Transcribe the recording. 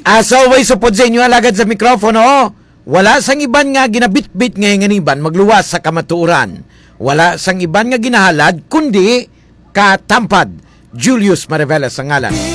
As always, supod sa inyo alagad sa mikropono, wala sang iban nga ginabitbit nga nganiban magluwas sa kamatuuran. Wala sang iban nga ginahalad, kundi katampad. Julius Mariveles ang ngalan.